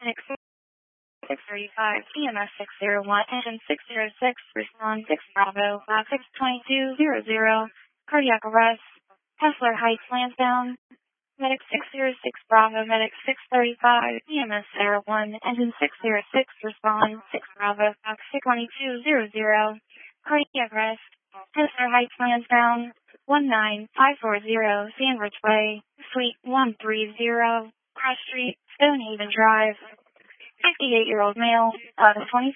635, EMS 601, engine 606, respond 6 Bravo, 62200, cardiac arrest, Hessler Heights, Lansdowne, medic 606 Bravo, medic 635, EMS 01, engine 606, respond 6 Bravo, 62200, cardiac arrest, Hessler Heights, Lansdowne, 19540, Sandwich Way, Suite 130, Cross Street, Stonehaven Drive, 58-year-old male, 20